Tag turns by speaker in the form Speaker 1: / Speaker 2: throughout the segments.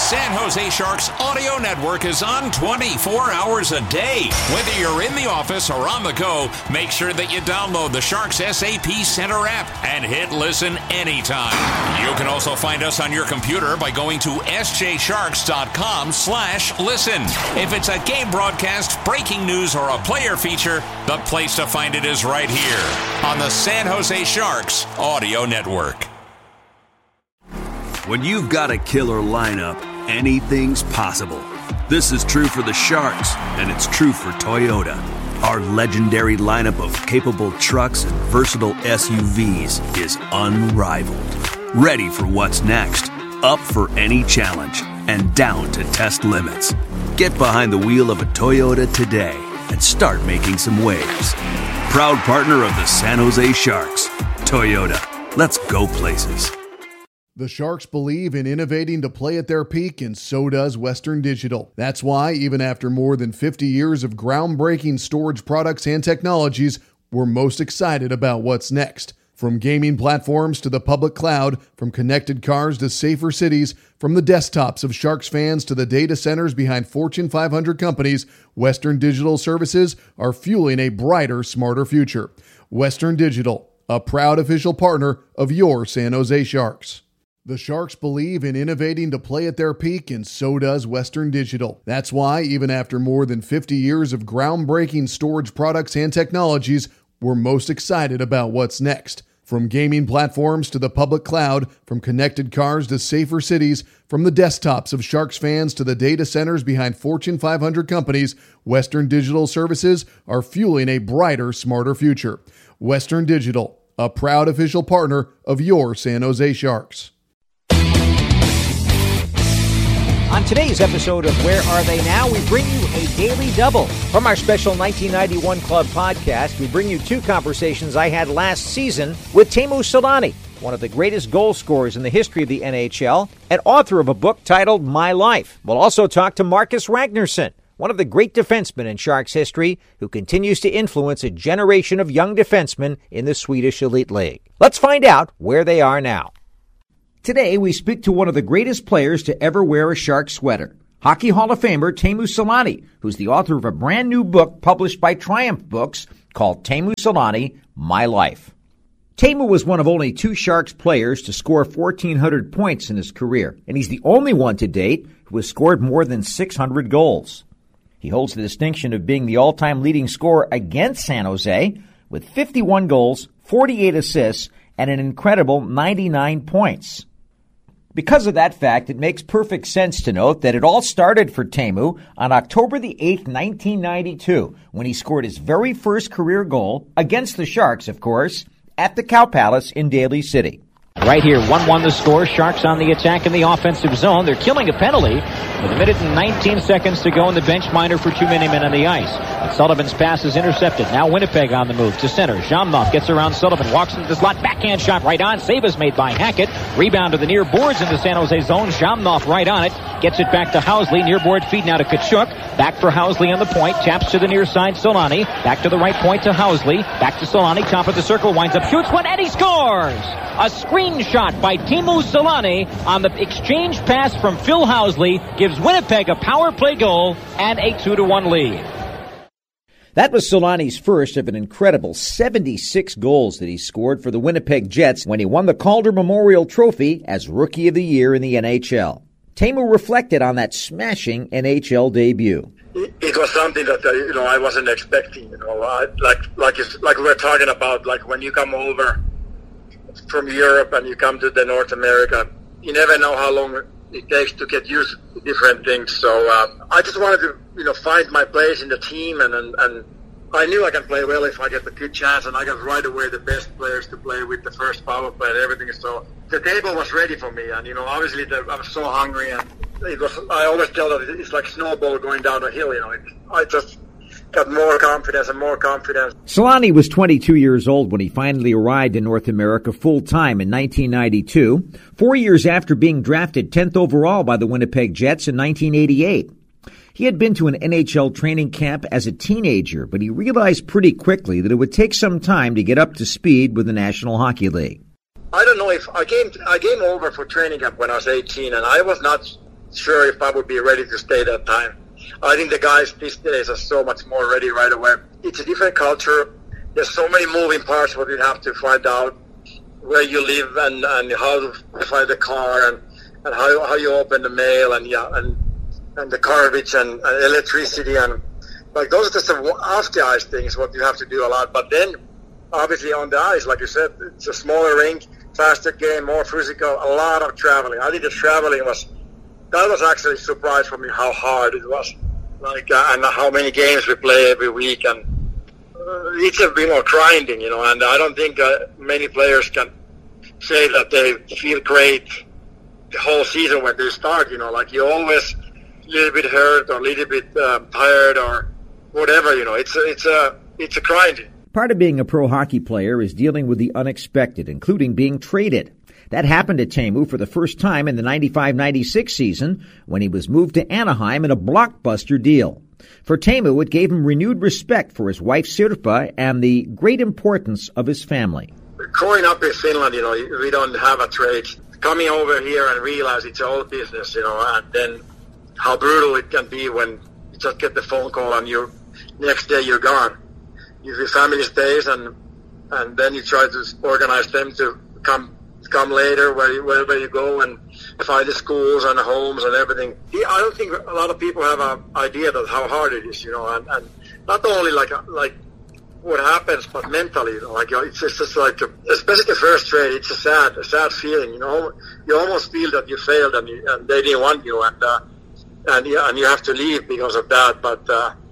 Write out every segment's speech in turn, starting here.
Speaker 1: San Jose Sharks audio network is on 24 hours a day. Whether you're in the office or on the go, make sure that you download the Sharks SAP Center app and hit listen anytime. You can also find us on your computer by going to sjsharks.com/listen. If it's a game broadcast, breaking news, or a player feature, the place to find it is right here on the San Jose Sharks audio network.
Speaker 2: When you've got a killer lineup, anything's possible. This is true for the Sharks, and it's true for Toyota. Our legendary lineup of capable trucks and versatile SUVs is unrivaled. Ready for what's next, up for any challenge, and down to test limits. Get behind the wheel of a Toyota today and start making some waves. Proud partner of the San Jose Sharks. Toyota, let's go places.
Speaker 3: The Sharks believe in innovating to play at their peak, and so does Western Digital. That's why, even after more than 50 years of groundbreaking storage products and technologies, we're most excited about what's next. From gaming platforms to the public cloud, from connected cars to safer cities, from the desktops of Sharks fans to the data centers behind Fortune 500 companies, Western Digital services are fueling a brighter, smarter future. Western Digital, a proud official partner of your San Jose Sharks. The Sharks believe in innovating to play at their peak, and so does Western Digital. That's why, even after more than 50 years of groundbreaking storage products and technologies, we're most excited about what's next. From gaming platforms to the public cloud, from connected cars to safer cities, from the desktops of Sharks fans to the data centers behind Fortune 500 companies, Western Digital services are fueling a brighter, smarter future. Western Digital, a proud official partner of your San Jose Sharks.
Speaker 4: On today's episode of Where Are They Now, we bring you a daily double. From our special 1991 Club podcast, we bring you two conversations I had last season with Teemu Selanne, one of the greatest goal scorers in the history of the NHL, and author of a book titled My Life. We'll also talk to Marcus Ragnarsson, one of the great defensemen in Sharks history, who continues to influence a generation of young defensemen in the Swedish Elite League. Let's find out where they are now. Today, we speak to one of the greatest players to ever wear a Shark sweater, Hockey Hall of Famer Teemu Selanne, who's the author of a brand new book published by Triumph Books called Teemu Selanne, My Life. Teemu was one of only two Sharks players to score 1,400 points in his career, and he's the only one to date who has scored more than 600 goals. He holds the distinction of being the all-time leading scorer against San Jose with 51 goals, 48 assists, and an incredible 99 points. Because of that fact, it makes perfect sense to note that it all started for Teemu on October the 8th, 1992, when he scored his very first career goal, against the Sharks, of course, at the Cow Palace in Daly City.
Speaker 5: Right here, 1-1 the score. Sharks on the attack in the offensive zone. They're killing a penalty with 1 minute and 19 seconds to go in the bench minor for too many men on the ice. And Sullivan's pass is intercepted. Now Winnipeg on the move to center. Zhamnov gets around Sullivan, walks into the slot, backhand shot right on. Save is made by Hackett. Rebound to the near boards in the San Jose zone. Zhamnov right on it. Gets it back to Housley. Near board feed now to Tkachuk. Back for Housley on the point. Taps to the near side, Selanne. Back to the right point to Housley. Back to Selanne. Top of the circle. Winds up, shoots one, and he scores! A screenshot by Teemu Selanne on the exchange pass from Phil Housley gives Winnipeg a power play goal and a 2-1 lead.
Speaker 4: That was Selanne's first of an incredible 76 goals that he scored for the Winnipeg Jets when he won the Calder Memorial Trophy as Rookie of the Year in the NHL. Teemu reflected on that smashing NHL debut.
Speaker 6: It was something that I wasn't expecting. Like we're talking about, like when you come over from Europe and you come to the North America, you never know how long it takes to get used to different things. So I just wanted to, find my place in the team, and I knew I can play well if I get the good chance, and I got right away the best players to play with, the first power play and everything. So the table was ready for me, and obviously I was so hungry, and I always tell that it's like snowball going down a hill. I just got more confidence and more confidence.
Speaker 4: Selanne was 22 years old when he finally arrived in North America full-time in 1992, 4 years after being drafted 10th overall by the Winnipeg Jets in 1988. He had been to an NHL training camp as a teenager, but he realized pretty quickly that it would take some time to get up to speed with the National Hockey League.
Speaker 6: I don't know if I came over for training camp when I was 18, and I was not sure if I would be ready to stay that time. I think the guys these days are so much more ready right away. It's a different culture. There's so many moving parts what you have to find out, where you live and how to find the car and how you open the mail and the garbage and electricity and like those are just off the ice things what you have to do a lot. But then obviously on the ice, like you said, it's a smaller rink, faster game, more physical, a lot of traveling. I think the traveling was actually a surprise for me how hard it was, like and how many games we play every week, and it's a bit more grinding, and I don't think many players can say that they feel great the whole season when they start, like you're always a little bit hurt or a little bit tired or whatever, it's a grinding.
Speaker 4: Part of being a pro hockey player is dealing with the unexpected, including being traded. That happened to Teemu for the first time in the 95-96 season when he was moved to Anaheim in a blockbuster deal. For Teemu, it gave him renewed respect for his wife Sirpa and the great importance of his family.
Speaker 6: Growing up in Finland, we don't have a trade. Coming over here and realize it's all business, and then how brutal it can be when you just get the phone call and next day you're gone. Your family stays and then you try to organize them to come later wherever you go and find the schools and the homes and everything. I don't think a lot of people have an idea of how hard it is, and not only like what happens, but mentally, it's just like, especially the first trade, it's a sad feeling, you almost feel that you failed and they didn't want you and you have to leave because of that, but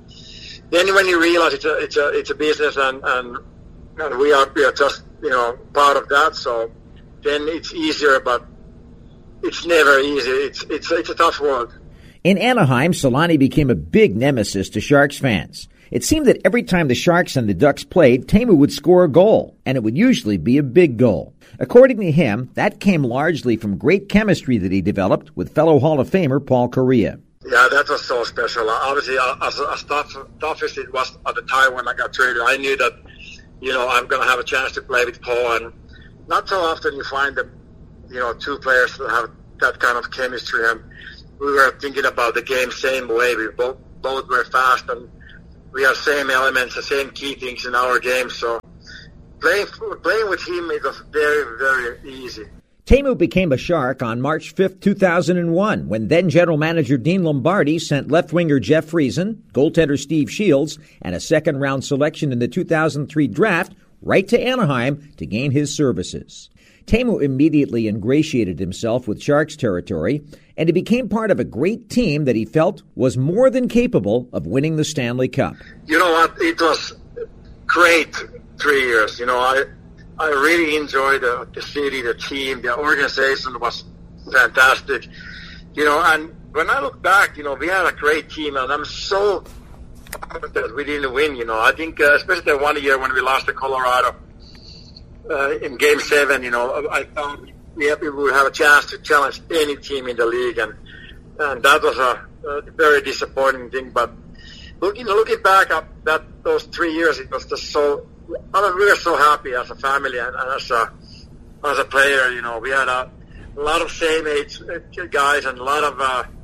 Speaker 6: then when you realize it's a business and we are just part of that, so then it's easier, but it's never easy. It's a tough world.
Speaker 4: In Anaheim, Selanne became a big nemesis to Sharks fans. It seemed that every time the Sharks and the Ducks played, Teemu would score a goal, and it would usually be a big goal. According to him, that came largely from great chemistry that he developed with fellow Hall of Famer Paul Kariya.
Speaker 6: Yeah, that was so special. Obviously, as tough as it was at the time when I got traded, I knew that, I'm going to have a chance to play with Paul, and not so often you find that, two players that have that kind of chemistry, and we were thinking about the game same way. We both were fast, and we have same elements, the same key things in our game. So playing with him, it was very, very easy.
Speaker 4: Teemu became a Shark on March 5, 2001, when then General Manager Dean Lombardi sent left winger Jeff Friesen, goaltender Steve Shields, and a second-round selection in the 2003 draft right to Anaheim to gain his services. Teemu immediately ingratiated himself with Sharks territory, and he became part of a great team that he felt was more than capable of winning the Stanley Cup.
Speaker 6: You know what? It was great 3 years. I really enjoyed the city, the team, the organization was fantastic. And when I look back, we had a great team, and I'm so happy that we didn't win. I think especially the 1 year when we lost to Colorado in Game 7, I thought we would have a chance to challenge any team in the league, and that was a very disappointing thing. But looking back at those 3 years, it was just so. We were so happy as a family and as a player. We had a lot of same age guys and a lot of.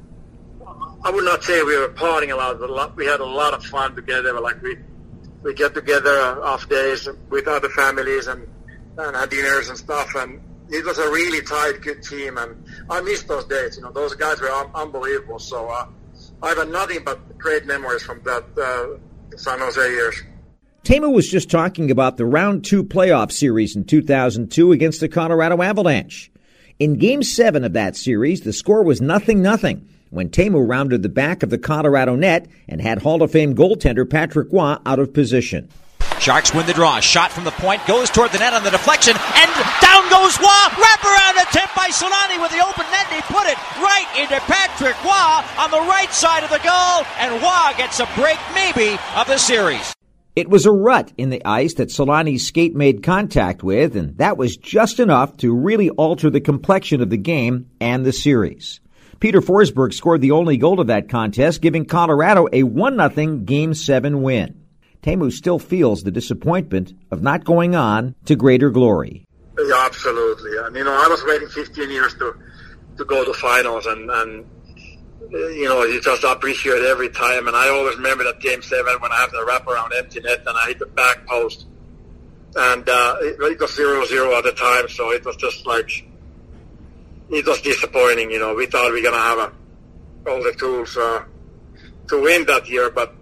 Speaker 6: I would not say we were partying a lot, but we had a lot of fun together. Like we get together off days with other families and had dinners and stuff. And it was a really tight, good team. And I miss those days. Those guys were unbelievable. So I have nothing but great memories from that San Jose years.
Speaker 4: Teemu was just talking about the Round 2 playoff series in 2002 against the Colorado Avalanche. In Game 7 of that series, the score was 0-0 when Teemu rounded the back of the Colorado net and had Hall of Fame goaltender Patrick Roy out of position.
Speaker 7: Sharks win the draw. Shot from the point, goes toward the net on the deflection, and down goes Roy. Wraparound attempt by Selanne with the open net, and he put it right into Patrick Roy on the right side of the goal, and Roy gets a break maybe of the series.
Speaker 4: It was a rut in the ice that Solanne's skate made contact with, and that was just enough to really alter the complexion of the game and the series. Peter Forsberg scored the only goal of that contest, giving Colorado a 1-0 Game 7 win. Teemu still feels the disappointment of not going on to greater glory.
Speaker 6: Yeah, absolutely. And, I was waiting 15 years to go to finals, and you just appreciate every time. And I always remember that Game 7 when I had the wraparound empty net and I hit the back post. And it was 0-0 at the time, so it was just like, it was disappointing. We thought we were going to have all the tools to win that year. But,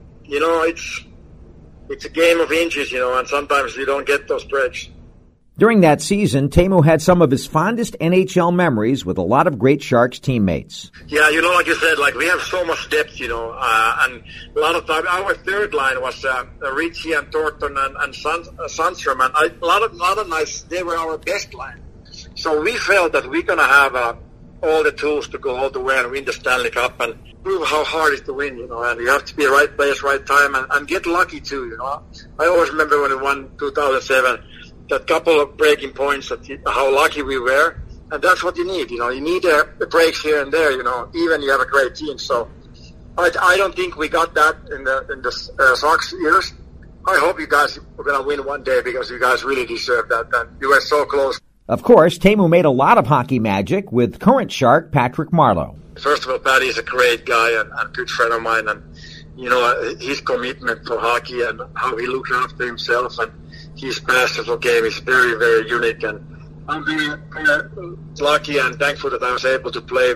Speaker 6: it's a game of inches, and sometimes you don't get those breaks.
Speaker 4: During that season, Teemu had some of his fondest NHL memories with a lot of great Sharks teammates.
Speaker 6: Yeah, like you said, we have so much depth, and a lot of times our third line was Ritchie and Thornton and Sundstrom, and a lot of nights they were our best line. So we felt that we're going to have all the tools to go all the way and win the Stanley Cup and prove how hard it is to win, and you have to be right place, right time, and get lucky too, I always remember when we won 2007, that couple of breaking points, how lucky we were, and that's what you need. You need the breaks here and there. Even you have a great team. So I don't think we got that in the Sox years. I hope you guys are going to win one day because you guys really deserve that. And you were so close.
Speaker 4: Of course, Teemu made a lot of hockey magic with current Shark Patrick Marleau.
Speaker 6: First of all, Patty is a great guy and a good friend of mine, and his commitment for hockey and how he looks after himself and his passion for game is very, very unique, and I'm very lucky and thankful that I was able to play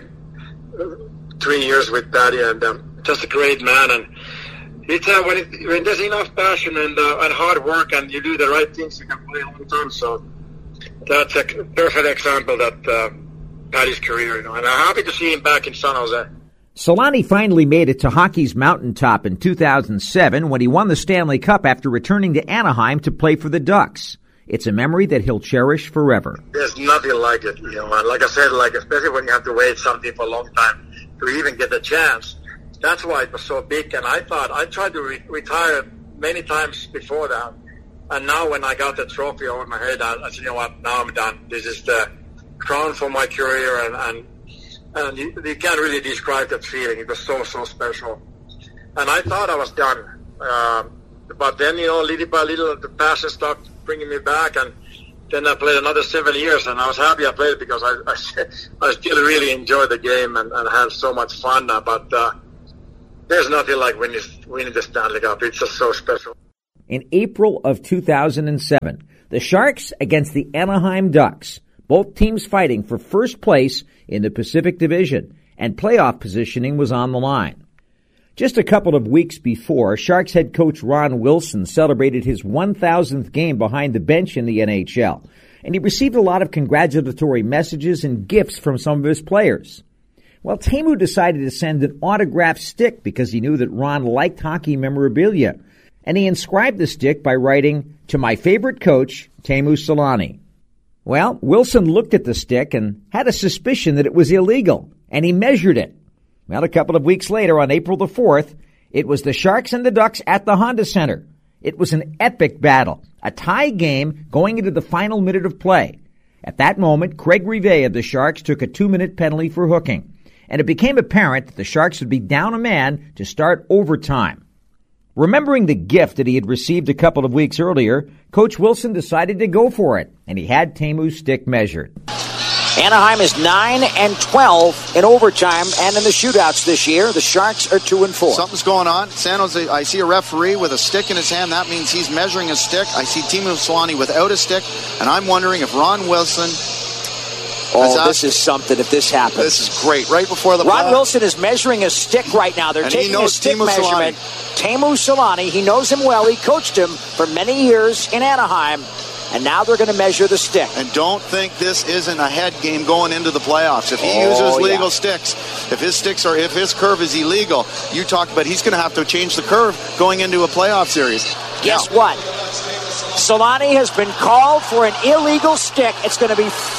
Speaker 6: 3 years with Patty, and just a great man. And it's when there's enough passion and hard work and you do the right things, you can play a long time. So that's a perfect example that Patty's career, and I'm happy to see him back in San Jose.
Speaker 4: Selanne finally made it to hockey's mountaintop in 2007 when he won the Stanley Cup after returning to Anaheim to play for the Ducks. It's a memory that he'll cherish forever.
Speaker 6: There's nothing like it, and like I said, especially when you have to wait something for a long time to even get the chance. That's why it was so big, and I tried to retire many times before that, and now when I got the trophy over my head, I said, what, now I'm done. This is the crown for my career, and you can't really describe that feeling. It was so special. And I thought I was done. But then, little by little, the passion started bringing me back. And then I played another 7 years. And I was happy I played because I still really enjoyed the game and had so much fun. But there's nothing like when you win the Stanley Cup. It's just so special.
Speaker 4: In April of 2007, the Sharks against the Anaheim Ducks. Both teams fighting for first place in the Pacific Division, and playoff positioning was on the line. Just a couple of weeks before, Sharks head coach Ron Wilson celebrated his 1,000th game behind the bench in the NHL, and he received a lot of congratulatory messages and gifts from some of his players. Well, Teemu decided to send an autographed stick because he knew that Ron liked hockey memorabilia, and he inscribed the stick by writing, "To my favorite coach, Teemu Selanne." Well, Wilson looked at the stick and had a suspicion that it was illegal, and he measured it. Well, a couple of weeks later, on April the 4th, it was the Sharks and the Ducks at the Honda Center. It was an epic battle, a tie game going into the final minute of play. At that moment, Craig Rivet of the Sharks took a 2-minute penalty for hooking, and it became apparent that the Sharks would be down a man to start overtime. Remembering the gift that he had received a couple of weeks earlier, Coach Wilson decided to go for it, and he had Teemu's stick measured.
Speaker 7: Anaheim is 9-12 in overtime and in the shootouts this year. The Sharks are 2-4.
Speaker 8: Something's going on. San Jose, I see a referee with a stick in his hand. That means he's measuring a stick. I see Teemu Selanne without a stick, and I'm wondering if Ron Wilson...
Speaker 7: this is something if this happens.
Speaker 8: This is great. Right before the
Speaker 7: Ron Wilson is measuring a stick right now. They're taking a stick measurement. Teemu Selanne, he knows him well. He coached him for many years in Anaheim. And now they're going to measure the stick.
Speaker 8: And don't think this isn't a head game going into the playoffs. If he uses legal sticks, if his curve is illegal, you talk about he's going to have to change the curve going into a playoff series.
Speaker 7: Guess what? Selanne has been called for an illegal stick. It's going to be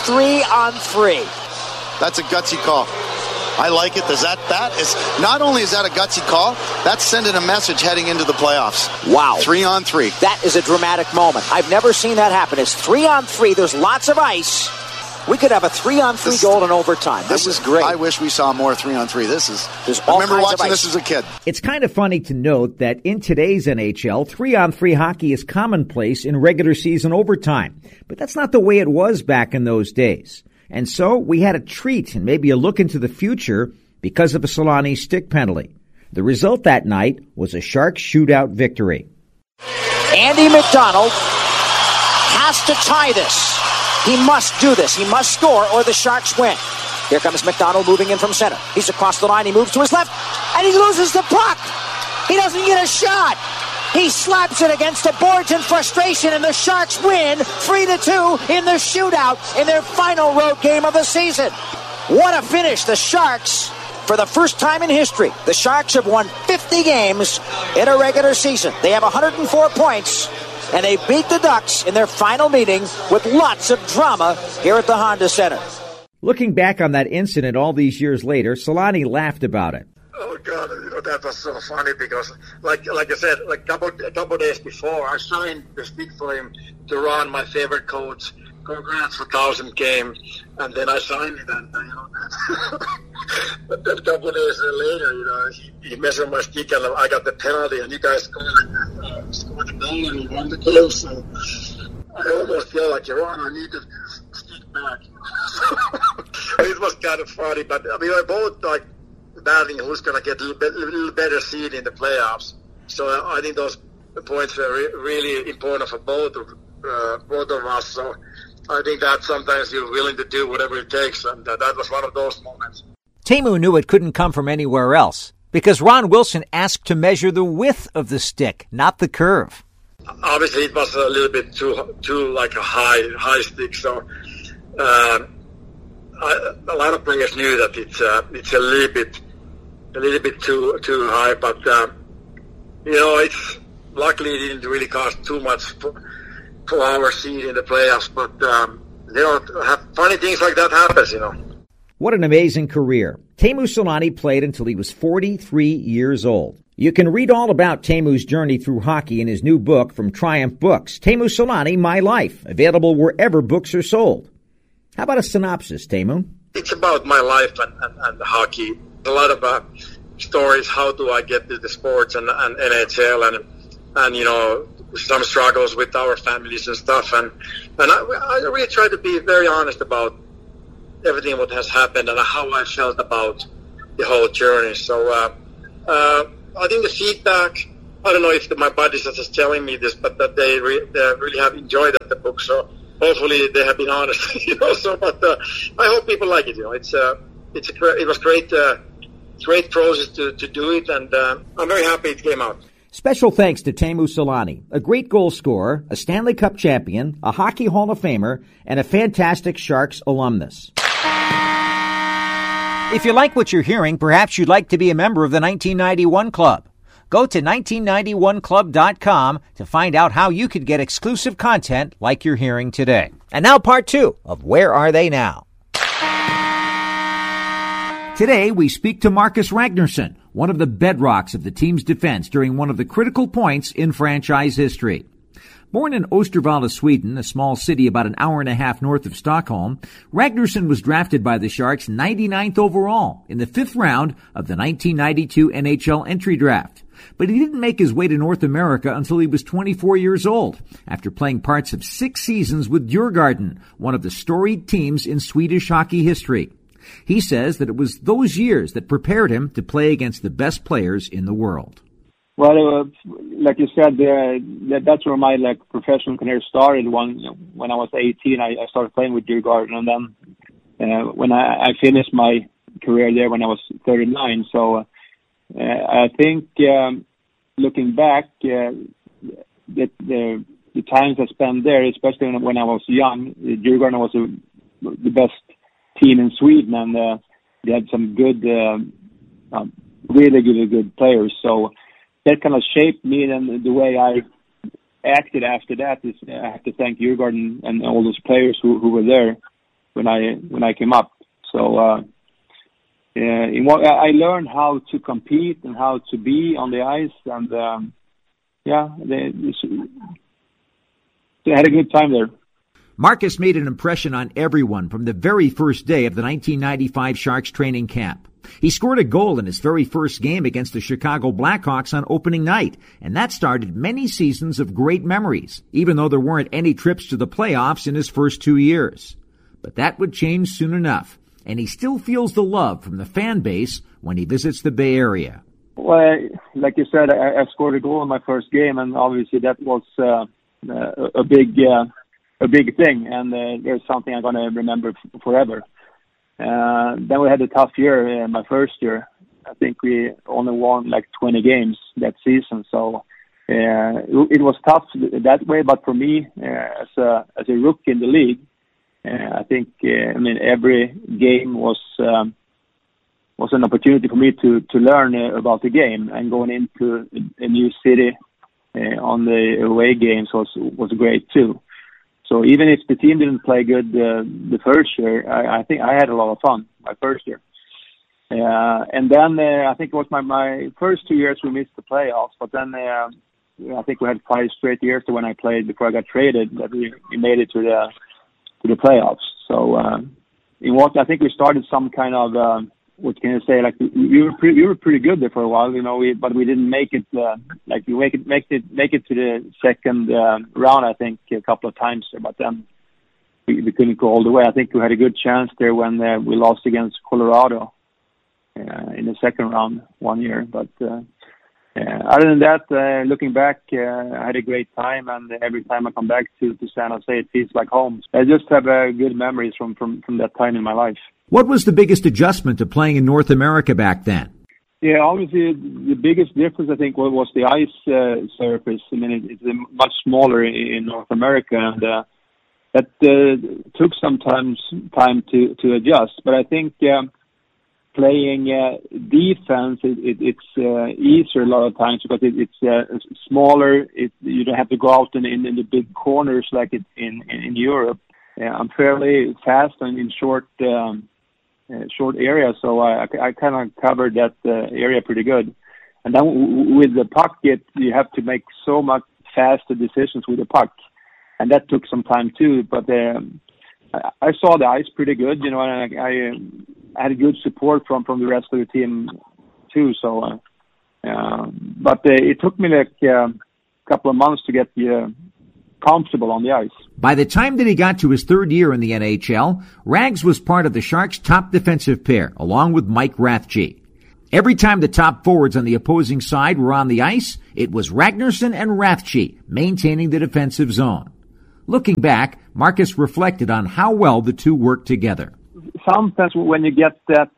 Speaker 7: 3-on-3.
Speaker 8: That's a gutsy call. I like it. That is not only is that a gutsy call, that's sending a message heading into the playoffs.
Speaker 7: Wow.
Speaker 8: 3-on-3.
Speaker 7: That is a dramatic moment. I've never seen that happen. It's 3-on-3. There's lots of ice. We could have a 3-on-3 goal in overtime. This is great.
Speaker 8: I wish we saw more 3-on-3.
Speaker 7: I
Speaker 8: remember watching this as a kid.
Speaker 4: It's kind of funny to note that in today's NHL, 3-on-3 hockey is commonplace in regular season overtime. But that's not the way it was back in those days. And so we had a treat and maybe a look into the future because of a Solani stick penalty. The result that night was a Sharks shootout victory.
Speaker 7: Andy McDonald has to tie this. He must do this. He must score or the Sharks win. Here comes McDonald moving in from center. He's across the line. He moves to his left, and he loses the puck. He doesn't get a shot. He slaps it against the boards in frustration, and the Sharks win 3-2 in the shootout in their final road game of the season. What a finish. The Sharks, for the first time in history, the Sharks have won 50 games in a regular season. They have 104 points, and they beat the Ducks in their final meeting with lots of drama here at the Honda Center.
Speaker 4: Looking back on that incident all these years later, Solani laughed about it.
Speaker 6: Oh God, that was so funny because, like I said, like couple days before, I signed the stick for him to run my favorite coach. Congrats for 1,000 game, and then I signed it, and but then a couple days later, he measured my stick, and I got the penalty, and you guys scored the goal, and he won the game. So I almost feel like, I need the stick back. It was kind of funny, but we were both like battling who's going to get a little better seed in the playoffs. So I think those points were really important for both of us. So I think that sometimes you're willing to do whatever it takes, and that was one of those moments.
Speaker 4: Teemu knew it couldn't come from anywhere else because Ron Wilson asked to measure the width of the stick, not the curve.
Speaker 6: Obviously, it was a little bit too like a high stick. So a lot of players knew that it's a little bit too high. But it's luckily it didn't really cost too much for our seed in the playoffs. But funny things like that happens.
Speaker 4: What an amazing career. Teemu Solani played until he was 43 years old. You can read all about Teemu's journey through hockey in his new book from Triumph Books, Teemu Solani, My Life, available wherever books are sold. How about a synopsis, Teemu?
Speaker 6: It's about my life and hockey. A lot of stories, how do I get to the sports and NHL and some struggles with our families and stuff. And I really try to be very honest about everything what has happened and how I felt about the whole journey. So I think the feedback, I don't know if my buddies are just telling me this, but that they really have enjoyed the book. So hopefully they have been honest, but I hope people like it. It was great process to do it, and I'm very happy it came out.
Speaker 4: Special thanks to Teemu Solani, a great goal scorer, a Stanley Cup champion, a Hockey Hall of Famer, and a fantastic Sharks alumnus. If you like what you're hearing, perhaps you'd like to be a member of the 1991 Club. Go to 1991club.com to find out how you could get exclusive content like you're hearing today. And now part 2 of Where Are They Now? Today, we speak to Marcus Ragnarsson, one of the bedrocks of the team's defense during one of the critical points in franchise history. Born in Östervalla, Sweden, a small city about an hour and a half north of Stockholm, Ragnarsson was drafted by the Sharks 99th overall in the 5th round of the 1992 NHL entry draft. But he didn't make his way to North America until he was 24 years old, after playing parts of 6 seasons with Djurgården, one of the storied teams in Swedish hockey history. He says that it was those years that prepared him to play against the best players in the world.
Speaker 9: Well, like you said, that's where my professional career started. When I was 18, I started playing with Djurgården, and then when I finished my career there when I was 39. So I think looking back, the times I spent there, especially when I was young, Djurgården was the best team in Sweden, and they had some good, really good players. So that kind of shaped me, and the way I acted after that is I have to thank Djurgården and all those players who were there when I came up. So I learned how to compete and how to be on the ice, and they had a good time there.
Speaker 4: Marcus made an impression on everyone from the very first day of the 1995 Sharks training camp. He scored a goal in his very first game against the Chicago Blackhawks on opening night, and that started many seasons of great memories, even though there weren't any trips to the playoffs in his first 2 years. But that would change soon enough, and he still feels the love from the fan base when he visits the Bay Area.
Speaker 9: Well, like you said, I scored a goal in my first game, and obviously that was a big thing, and there's something I'm going to remember forever. Then we had a tough year my first year. I think we only won like 20 games that season, so it was tough that way. But for me, as a rookie in the league, I think every game was an opportunity for me to learn about the game, and going into a new city on the away games was great too. So even if the team didn't play good the first year, I think I had a lot of fun my first year. And then I think it was my first 2 years we missed the playoffs, but then I think we had 5 straight years when I played before I got traded that we made it to the playoffs. So I think we started some kind of what can I say? Like we were pretty good there for a while, but we didn't make it. We make it to the second round, I think, a couple of times. But then we couldn't go all the way. I think we had a good chance there when we lost against Colorado in the second round one year. But other than that, looking back, I had a great time, and every time I come back to San Jose, it feels like home. I just have good memories from that time in my life.
Speaker 4: What was the biggest adjustment to playing in North America back then?
Speaker 9: Yeah, obviously the biggest difference, I think, was the ice surface. I mean, it's much smaller in North America, and that took some time to adjust. But I think playing defense, it's easier a lot of times because it's smaller. You don't have to go out in the big corners like in Europe. I'm fairly fast and in short area, so I kind of covered that area pretty good. And then with the puck, you have to make so much faster decisions with the puck, and that took some time too. But I saw the ice pretty good, and I had good support from the rest of the team too. So, but it took me like a couple of months to get comfortable on the ice.
Speaker 4: By the time that he got to his third year in the NHL, Rags was part of the Sharks' top defensive pair, along with Mike Rathje. Every time the top forwards on the opposing side were on the ice, it was Ragnarsson and Rathje maintaining the defensive zone. Looking back, Marcus reflected on how well the two worked together.
Speaker 9: Sometimes when you get that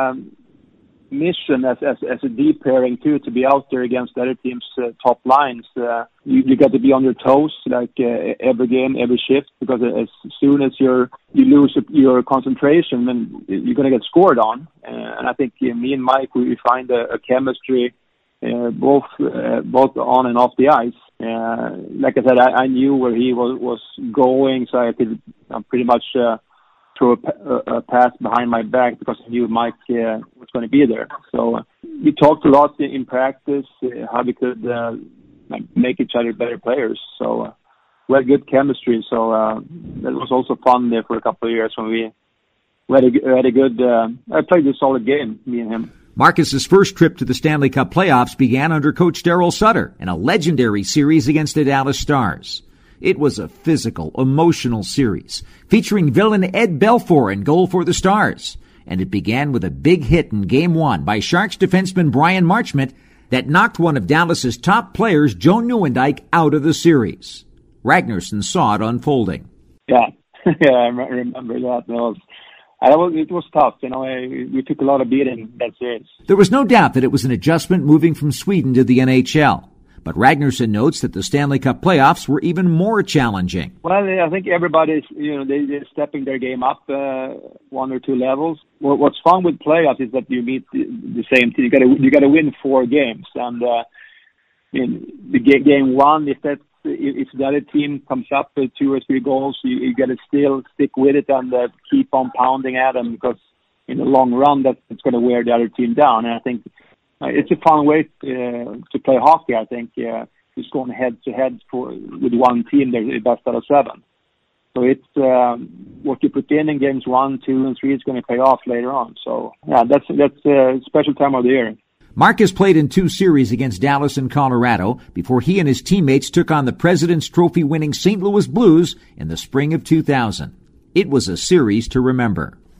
Speaker 9: mission as a deep pairing too, to be out there against the other team's top lines, you got to be on your toes like every game, every shift, because as soon as you lose your concentration, then you're going to get scored on. And I think me and Mike, we find a chemistry both on and off the ice. Like I said, I knew where he was going, so I could pretty much throw a pass behind my back because I knew Mike was going to be there. So we talked a lot in practice how we could make each other better players. So we had good chemistry. So that was also fun there for a couple of years when we had a good. I played a solid game, me and him.
Speaker 4: Marcus's first trip to the Stanley Cup playoffs began under coach Daryl Sutter in a legendary series against the Dallas Stars. It was a physical, emotional series featuring villain Ed Belfour in goal for the Stars. And it began with a big hit in Game 1 by Sharks defenseman Brian Marchment that knocked one of Dallas's top players, Joe Nieuwendyk, out of the series. Ragnarsson saw it unfolding.
Speaker 9: Yeah, I remember that. It was tough. We took a lot of beating that series.
Speaker 4: There was no doubt that it was an adjustment moving from Sweden to the NHL. But Ragnarsson notes that the Stanley Cup playoffs were even more challenging.
Speaker 9: Well, I think everybody's, they're stepping their game up 1 or 2 levels. What's fun with playoffs is that you meet the same team. You got to win 4 games, and the game 1, if the other team comes up with 2 or 3 goals, you got to still stick with it and keep on pounding at them, because in the long run, it's going to wear the other team down. And I think it's a fun way to play hockey, I think. Just going head-to-head with one team, they're best out of 7. So it's what you put in games 1, 2, and 3 is going to pay off later on. So, yeah, that's a special time of the year.
Speaker 4: Marcus played in 2 series against Dallas and Colorado before he and his teammates took on the President's Trophy-winning St. Louis Blues in the spring of 2000. It was a series to remember.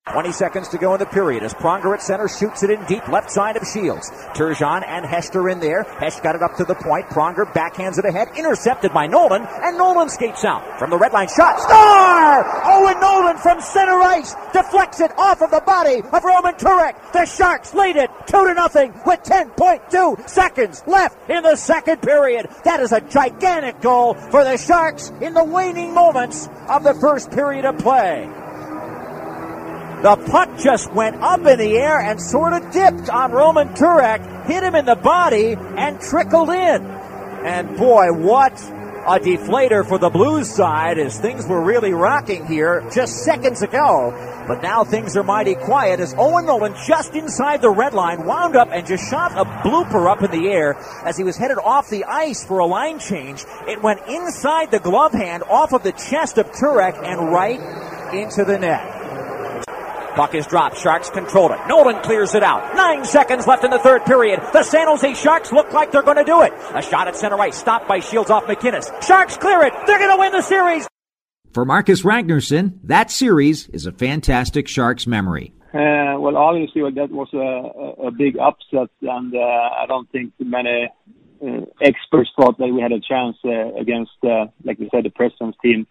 Speaker 4: 20 seconds to go in the period as Pronger at center shoots it in deep left side of Shields. Turgeon and Hester in there. Hesh got it up to the point. Pronger backhands it ahead. Intercepted by Nolan, and Nolan skates out. From the red line shot. Star! Owen Nolan from center ice deflects it off of the body of Roman Turek. The Sharks lead it 2-0 with 10.2 seconds left in the second period. That is a gigantic goal for the Sharks in the waning moments of the first period of play. The puck just went up in the air and sort of dipped on Roman Turek, hit him in the body, and trickled in. And boy, what a deflator for the Blues side as things were really rocking here just seconds ago. But now things are mighty quiet as Owen Nolan, just inside the red line, wound up and just shot a blooper up in the air as he was headed off the ice for a line change. It went inside the glove hand, off of the chest of Turek, and right into the net. Puck is dropped. Sharks control it. Nolan clears it out. 9 seconds left in the third period. The San Jose Sharks look like they're going to do it. A shot at center ice. Stopped by Shields off McInnes. Sharks clear it. They're going to win the series. For Marcus Ragnarsson, that series is a fantastic Sharks memory.
Speaker 9: Well, obviously, that was a big upset, and I don't think many experts thought that we had a chance against, like you said, the President's team.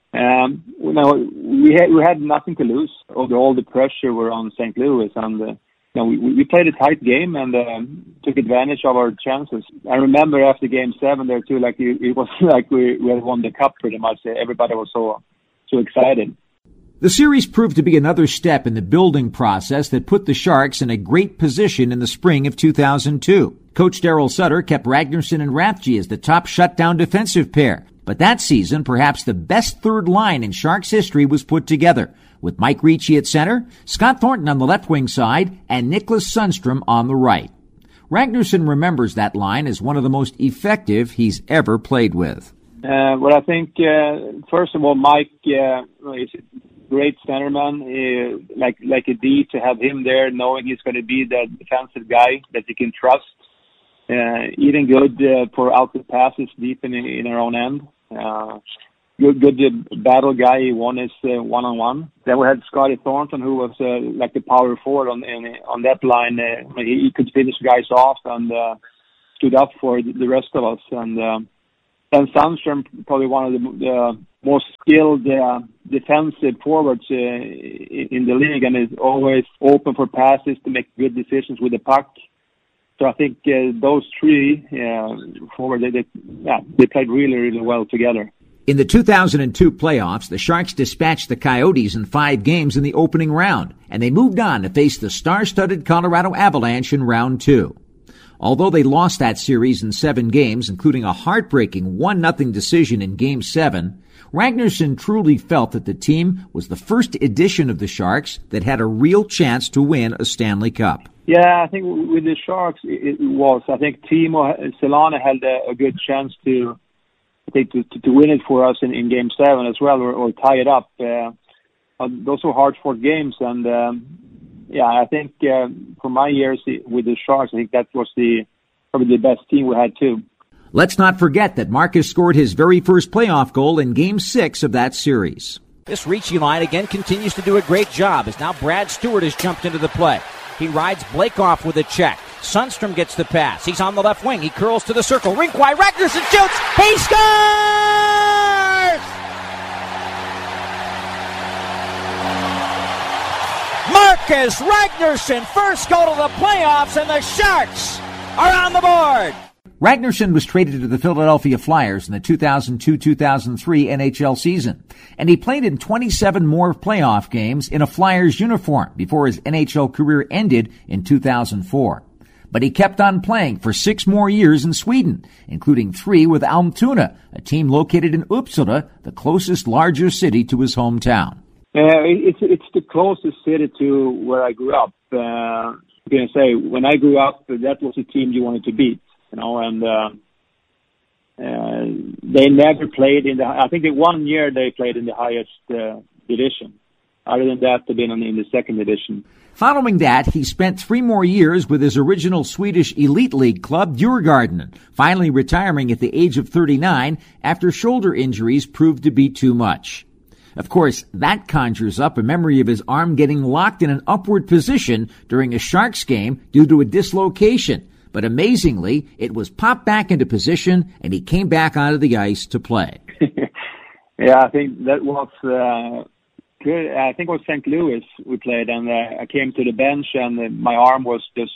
Speaker 9: We had nothing to lose. All the pressure were on St. Louis, and we played a tight game and took advantage of our chances. I remember after Game 7 there too, it was like we had won the cup pretty much. Everybody was so excited.
Speaker 4: The series proved to be another step in the building process that put the Sharks in a great position in the spring of 2002. Coach Daryl Sutter kept Ragnarsson and Rathje as the top shutdown defensive pair. But that season, perhaps the best third line in Sharks history was put together, with Mike Ricci at center, Scott Thornton on the left wing side, and Nicklas Sundstrom on the right. Ragnarsson remembers that line as one of the most effective he's ever played with.
Speaker 9: Well, I think, first of all, Mike is a great centerman, like a D, to have him there, knowing he's going to be the defensive guy that you can trust. Even good for outlet passes deep in our own end. Good battle guy. He won his one-on-one. Then we had Scotty Thornton, who was like the power forward on that line. He could finish guys off and stood up for the rest of us. And Sundstrom, probably one of the most skilled defensive forwards in the league, and is always open for passes to make good decisions with the puck. So I think those three forward, they played really, really well together.
Speaker 4: In the 2002 playoffs, the Sharks dispatched the Coyotes in 5 games in the opening round, and they moved on to face the star-studded Colorado Avalanche in round 2. Although they lost that series in 7 games, including a heartbreaking 1-0 decision in Game 7, Ragnarsson truly felt that the team was the first edition of the Sharks that had a real chance to win a Stanley Cup.
Speaker 9: Yeah, I think with the Sharks, it was. I think Timo Selänne had a good chance to win it for us in Game 7 as well, or tie it up. Those were hard-fought games, and I think for my years with the Sharks, I think that was probably the best team we had too.
Speaker 4: Let's not forget that Marcus scored his very first playoff goal in Game 6 of that series.
Speaker 5: This Ricci line again continues to do a great job as now Brad Stewart has jumped into the play. He rides Blake off with a check. Sundstrom gets the pass. He's on the left wing. He curls to the circle. Rink wide. Ragnarsson shoots. He scores! Marcus Ragnarsson, first goal of the playoffs, and the Sharks are on the board.
Speaker 4: Ragnarsson was traded to the Philadelphia Flyers in the 2002-2003 NHL season, and he played in 27 more playoff games in a Flyers uniform before his NHL career ended in 2004. But he kept on playing for 6 more years in Sweden, including 3 with Almtuna, a team located in Uppsala, the closest larger city to his hometown.
Speaker 9: It's the closest city to where I grew up. I'm going to say, when I grew up, that was the team you wanted to beat. And they never played in I think 1 year they played in the highest division. Other than that, they've been in the second division.
Speaker 4: Following that, he spent 3 more years with his original Swedish elite league club, Djurgården, finally retiring at the age of 39 after shoulder injuries proved to be too much.
Speaker 5: Of course, that conjures up a memory of his arm getting locked in an upward position during a Sharks game due to a dislocation. But amazingly, it was popped back into position, and he came back onto the ice to play.
Speaker 9: Yeah, I think that was good. I think it was St. Louis we played, and I came to the bench, and my arm was just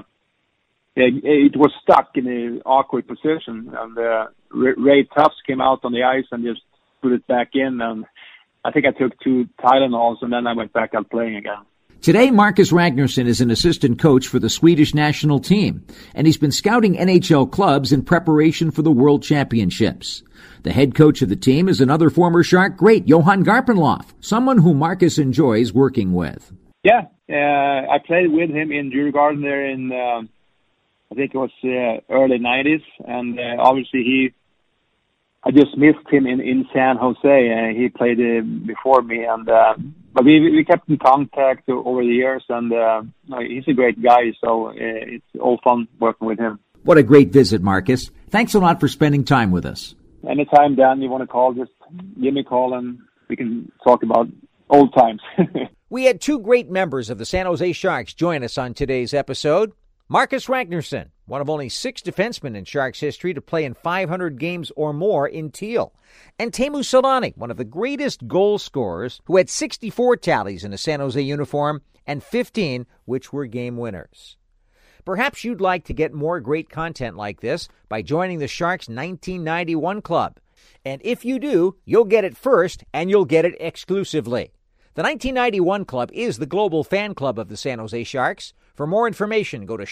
Speaker 9: it was stuck in an awkward position. And Ray Tufts came out on the ice and just put it back in, and I think I took 2 Tylenols, and then I went back out playing again.
Speaker 5: Today, Marcus Ragnarsson is an assistant coach for the Swedish national team, and he's been scouting NHL clubs in preparation for the World Championships. The head coach of the team is another former Shark great, Johan Garpenlov, someone who Marcus enjoys working with.
Speaker 9: Yeah, I played with him in Djurgården there in, I think it was early 90s, and obviously I just missed him in San Jose. He played before me, and but we kept in contact over the years, and he's a great guy, so it's all fun working with him.
Speaker 5: What a great visit, Marcus. Thanks a lot for spending time with us.
Speaker 9: Anytime, Dan, you want to call, just give me a call, and we can talk about old times.
Speaker 4: We had 2 great members of the San Jose Sharks join us on today's episode. Marcus Ragnarsson, one of only 6 defensemen in Sharks history to play in 500 games or more in teal. And Teemu Selanne, one of the greatest goal scorers, who had 64 tallies in a San Jose uniform and 15 which were game winners. Perhaps you'd like to get more great content like this by joining the Sharks 1991 Club. And if you do, you'll get it first, and you'll get it exclusively. The 1991 Club is the global fan club of the San Jose Sharks. For more information, go to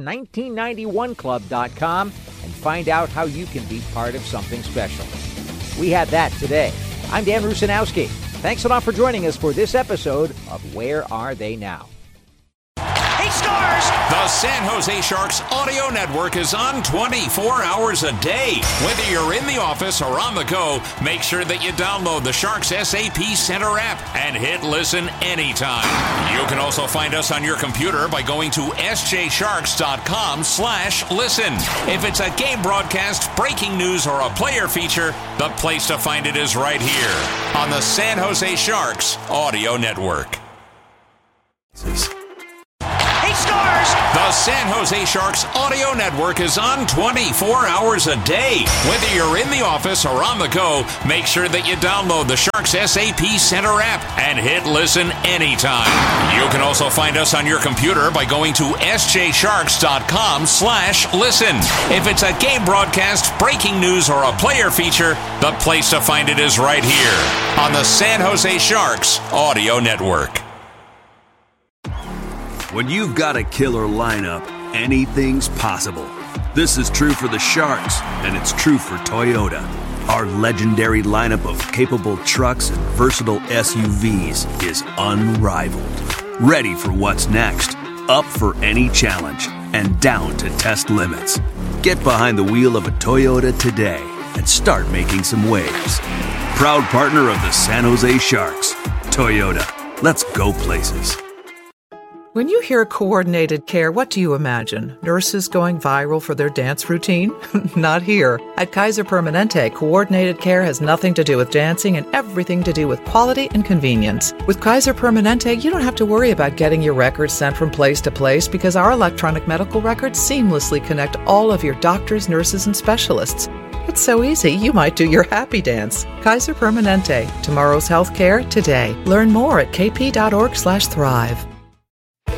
Speaker 4: sharks1991club.com and find out how you can be part of something special. We had that today. I'm Dan Rusanowski. Thanks a lot for joining us for this episode of Where Are They Now?
Speaker 1: He scores! The San Jose Sharks audio network is on 24 hours a day. Whether you're in the office or on the go, make sure that you download the Sharks SAP Center app and hit listen anytime. You can also find us on your computer by going to sjsharks.com/listen. If it's a game broadcast, breaking news, or a player feature, the place to find it is right here on the San Jose Sharks audio network. Scores! The San Jose Sharks audio network is on 24 hours a day. Whether you're in the office or on the go, make sure that you download the Sharks SAP Center app and hit listen anytime. You can also find us on your computer by going to sjsharks.com/listen. If it's a game broadcast, breaking news, or a player feature, the place to find it is right here on the San Jose Sharks audio network.
Speaker 2: When you've got a killer lineup, anything's possible. This is true for the Sharks, and it's true for Toyota. Our legendary lineup of capable trucks and versatile SUVs is unrivaled. Ready for what's next, up for any challenge, and down to test limits. Get behind the wheel of a Toyota today and start making some waves. Proud partner of the San Jose Sharks, Toyota. Let's go places.
Speaker 10: When you hear coordinated care, what do you imagine? Nurses going viral for their dance routine? Not here. At Kaiser Permanente, coordinated care has nothing to do with dancing and everything to do with quality and convenience. With Kaiser Permanente, you don't have to worry about getting your records sent from place to place because our electronic medical records seamlessly connect all of your doctors, nurses, and specialists. It's so easy, you might do your happy dance. Kaiser Permanente. Tomorrow's healthcare today. Learn more at kp.org/thrive.